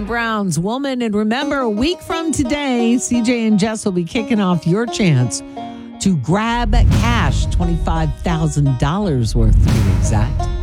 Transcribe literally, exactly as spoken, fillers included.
Brown's Woman. And remember, a week from today, C J and Jess will be kicking off your chance to grab cash, twenty-five thousand dollars worth to be exact.